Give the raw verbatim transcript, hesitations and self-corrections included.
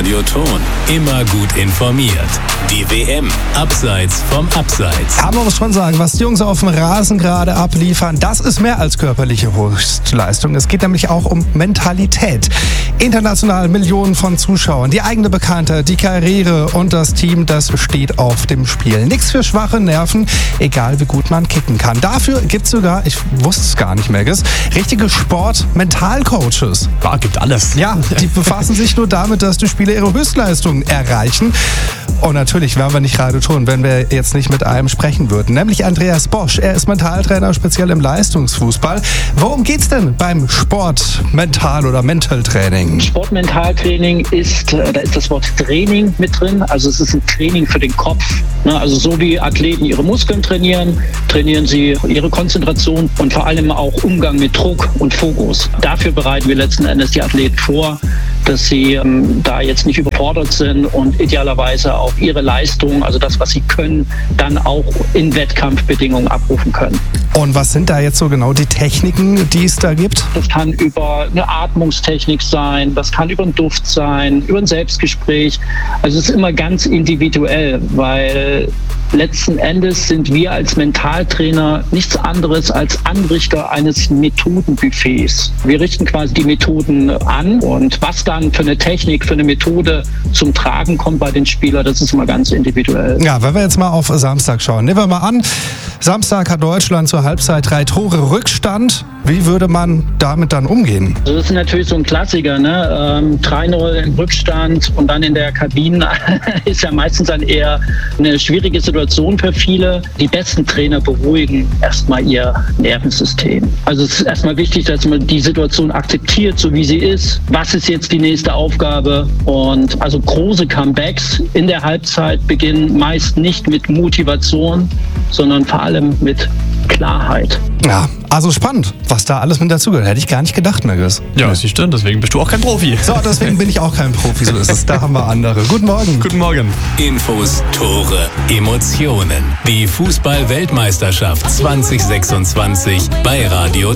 Radioton. Immer gut informiert. Die W M abseits vom Abseits. Ja, man muss schon sagen, was die Jungs auf dem Rasen gerade abliefern, das ist mehr als körperliche Höchstleistung. Es geht nämlich auch um Mentalität. International Millionen von Zuschauern, die eigene Bekanntheit, die Karriere und das Team, das steht auf dem Spiel. Nichts für schwache Nerven, egal wie gut man kicken kann. Dafür gibt es sogar, ich wusste es gar nicht, Megis, richtige Sport-Mental-Coaches. Ja, gibt alles. Ja, die befassen sich nur damit, dass die Spieler ihre Höchstleistungen erreichen. Und natürlich wären wir nicht Radioton, wenn wir jetzt nicht mit einem sprechen würden. Nämlich Andreas Bosch. Er ist Mentaltrainer, speziell im Leistungsfußball. Worum geht's denn beim Sport, Mental- oder Mental-Training? Sportmentaltraining ist, da ist das Wort Training mit drin. Also es ist ein Training für den Kopf. Also so wie Athleten ihre Muskeln trainieren, trainieren sie ihre Konzentration und vor allem auch Umgang mit Druck und Fokus. Dafür bereiten wir letzten Endes die Athleten vor, dass sie ähm, da jetzt nicht überfordert sind und idealerweise auch ihre Leistung, also das, was sie können, dann auch in Wettkampfbedingungen abrufen können. Und was sind da jetzt so genau die Techniken, die es da gibt? Das kann über eine Atmungstechnik sein, das kann über einen Duft sein, über ein Selbstgespräch. Also es ist immer ganz individuell, weil letzten Endes sind wir als Mentaltrainer nichts anderes als Anrichter eines Methodenbuffets. Wir richten quasi die Methoden an und was dann für eine Technik, für eine Methode zum Tragen kommt bei den Spielern, das ist immer ganz individuell. Ja, wenn wir jetzt mal auf Samstag schauen. Nehmen wir mal an, Samstag hat Deutschland zur Halbzeit drei Tore Rückstand. Wie würde man damit dann umgehen? Also das ist natürlich so ein Klassiker, ne? Ähm, drei null im Rückstand und dann in der Kabine ist ja meistens dann eher eine schwierige Situation für viele. Die besten Trainer beruhigen erstmal ihr Nervensystem. Also es ist erstmal wichtig, dass man die Situation akzeptiert, so wie sie ist. Was ist jetzt die nächste Aufgabe? Und also große Comebacks in der Halbzeit beginnen meist nicht mit Motivation, sondern vor allem mit Klarheit. Ja, also spannend, was da alles mit dazugehört. Hätte ich gar nicht gedacht, Megis. Ja, das ist stimmt, deswegen bist du auch kein Profi. So, deswegen bin ich auch kein Profi, so ist es. Da haben wir andere. Guten Morgen. Guten Morgen. Infos, Tore, Emotionen. Die Fußball-Weltmeisterschaft zwanzig sechsundzwanzig bei Radio